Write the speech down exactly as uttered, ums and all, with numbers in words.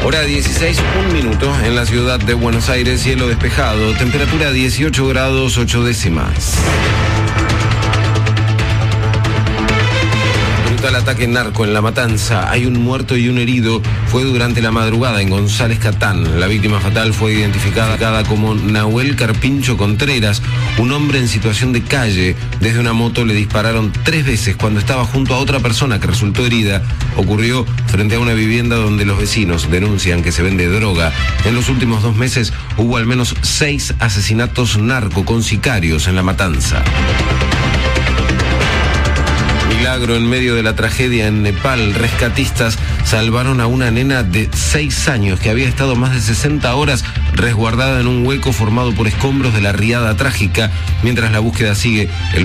Hora dieciséis, un minuto en la ciudad de Buenos Aires, cielo despejado, temperatura dieciocho grados ocho décimas. Brutal ataque narco en La Matanza. Hay un muerto y un herido. Fue durante la madrugada en González Catán. La víctima fatal fue identificada como Nahuel Carpincho Contreras, un hombre en situación de calle. Desde una moto le dispararon tres veces cuando estaba junto a otra persona que resultó herida. Ocurrió frente a una vivienda donde los vecinos denuncian que se vende droga. En los últimos dos meses hubo al menos seis asesinatos narco con sicarios en La Matanza. Milagro en medio de la tragedia en Nepal. Rescatistas salvaron a una nena de seis años que había estado más de sesenta horas resguardada en un hueco formado por escombros de la riada trágica. Mientras la búsqueda sigue, el